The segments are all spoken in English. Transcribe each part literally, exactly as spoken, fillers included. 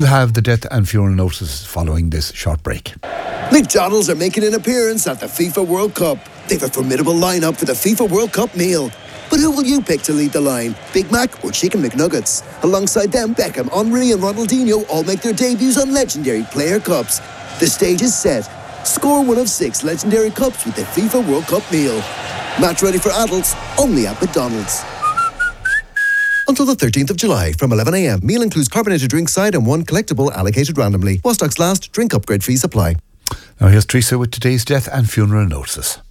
have the death and funeral notices following this short break. McDonald's are making an appearance at the FIFA World Cup. They've a formidable lineup for the FIFA World Cup meal. But who will you pick to lead the line? Big Mac or Chicken McNuggets? Alongside them, Beckham, Henry and Ronaldinho all make their debuts on legendary player cups. The stage is set. Score one of six legendary cups with the FIFA World Cup meal. Match ready for adults, only at McDonald's. Until the thirteenth of July, from eleven a.m. Meal includes carbonated drink side and one collectible allocated randomly. While stocks last, drink upgrade fees apply. Now here's Teresa with today's death and funeral notices.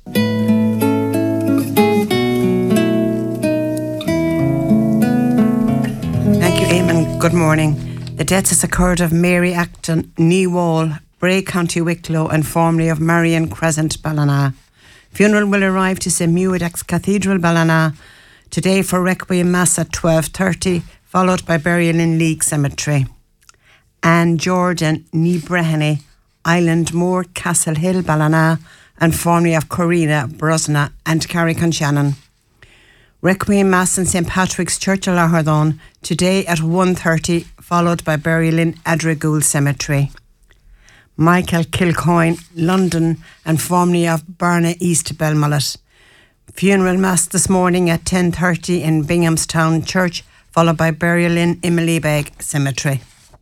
Thank you, Eamon. Good morning. The death has occurred of Mary Acton, Knee Wall, Bray, County Wicklow, and formerly of Marion Crescent, Ballina. Funeral will arrive to Saint Muideach's Cathedral, Ballina, today for Requiem Mass at twelve thirty, followed by burial in League Cemetery. Anne Jordan, Ní Breheny, Island Moor, Castle Hill, Ballina, and formerly of Corrina, Brosna, and Carrick-on-Shannon. Requiem Mass in Saint Patrick's Church, Lahardon, today at one thirty, followed by burial in Adragool Cemetery. Michael Kilcoyne, London, and formerly of Barna East, Belmullet. Funeral Mass this morning at ten thirty in Binghamstown Church, followed by burial in Imlibeg Cemetery.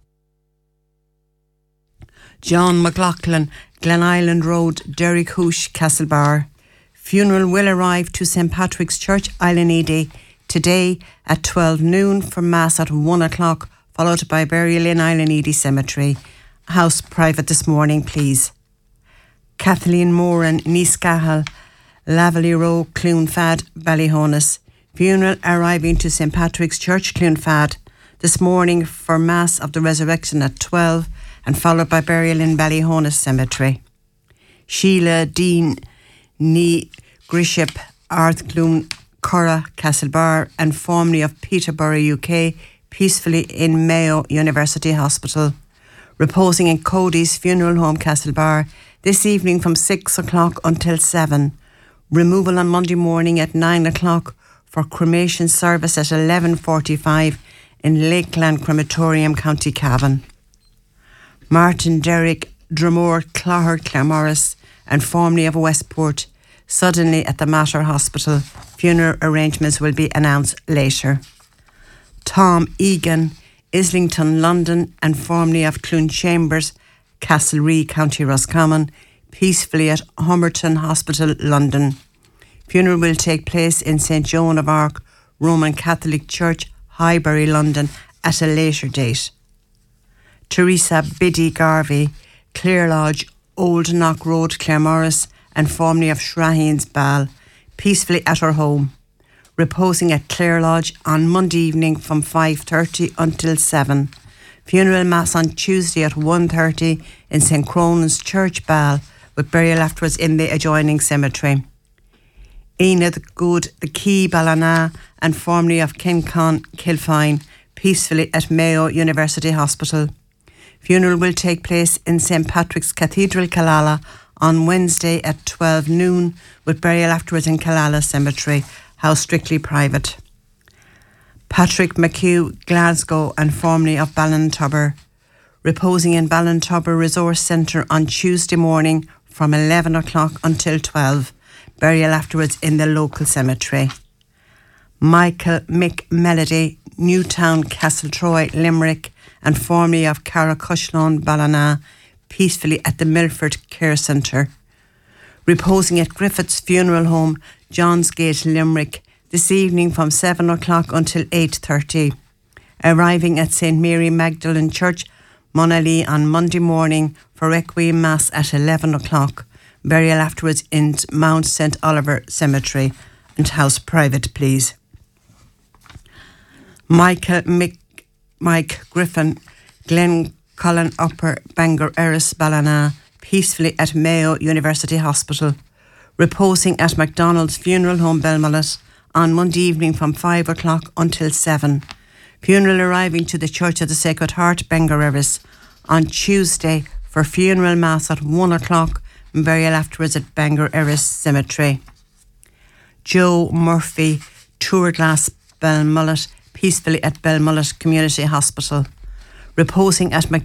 John McLaughlin, Glen Island Road, Derrick Hoosh, Castlebar. Funeral will arrive to Saint Patrick's Church, Island today at twelve noon for Mass at one o'clock, followed by burial in Island Cemetery. House private this morning, please. Kathleen Moran, Neescahal, Laverley Row, Cloonfad, Ballyhonus. Funeral arriving to Saint Patrick's Church, Cloonfad, this morning for Mass of the Resurrection at twelve and followed by burial in Ballyhonus Cemetery. Sheila Dean, Ní Griship, Ardcloon, Curra, Castlebar, and formerly of Peterborough, U K, peacefully in Mayo University Hospital. Reposing in Cody's Funeral Home, Castlebar, this evening from six o'clock until seven. Removal on Monday morning at nine o'clock for cremation service at eleven forty-five in Lakeland Crematorium, County Cavan. Martin Derrick, Dromore, Clogher, Claremorris, and formerly of Westport, suddenly at the Mater Hospital. Funeral arrangements will be announced later. Tom Egan, Islington, London, and formerly of Clune Chambers, Castlereagh, County Roscommon, peacefully at Homerton Hospital, London. Funeral will take place in Saint Joan of Arc, Roman Catholic Church, Highbury, London, at a later date. Teresa Biddy Garvey, Clare Lodge, Old Knock Road, Claremorris, and formerly of Shraheens Ball, peacefully at her home. Reposing at Clare Lodge on Monday evening from five thirty until seven. Funeral Mass on Tuesday at one thirty in Saint Cronan's Church, Ball, with burial afterwards in the adjoining cemetery. Ina the Good, the Key, Ballina, and formerly of Kincon, Kilfine, peacefully at Mayo University Hospital. Funeral will take place in Saint Patrick's Cathedral, Killala, on Wednesday at twelve noon, with burial afterwards in Killala Cemetery, house strictly private. Patrick McHugh, Glasgow, and formerly of Ballintubber, reposing in Ballintubber Resource Centre on Tuesday morning from eleven o'clock until twelve, burial afterwards in the local cemetery. Michael Mick Melody, Newtown, Castletroy, Limerick, and formerly of Carracushlon, Ballina, peacefully at the Milford Care Centre. Reposing at Griffith's Funeral Home, Johnsgate, Limerick, this evening from seven o'clock until eight thirty. Arriving at Saint Mary Magdalene Church, Monaghan on Monday morning for Requiem Mass at eleven o'clock. Burial afterwards in Mount Saint Oliver Cemetery, and house private, please. Michael Mick, Mike Griffin, Glen Colin Upper, Bangor Erris, Ballina, peacefully at Mayo University Hospital. Reposing at MacDonald's Funeral Home, Belmullet, on Monday evening from five o'clock until seven. Funeral arriving to the Church of the Sacred Heart, Bangor Erris, on Tuesday for funeral mass at one o'clock and burial afterwards at Bangor Erris Cemetery. Joe Murphy, Tourglass, Belmullet, peacefully at Belmullet Community Hospital. Reposing at